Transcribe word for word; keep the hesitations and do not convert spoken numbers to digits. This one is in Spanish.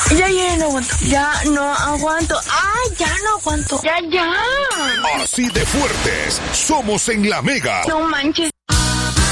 Ya, ya, no aguanto. Ya no aguanto. ¡Ay, ya no aguanto! ¡Ya, ya! Así de fuertes somos en La Mega. No manches.